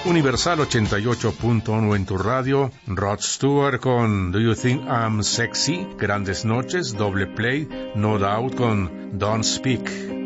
Universal 88.1 en tu radio, Rod Stewart con Do You Think I'm Sexy, Grandes Noches, Doble Play, No Doubt con Don't Speak.